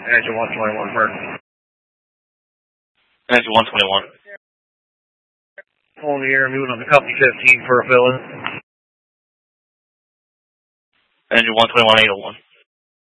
Engine 121, Bird. Engine 121. On the air, moving on the company 15 for a fill-in. Engine 121, 801.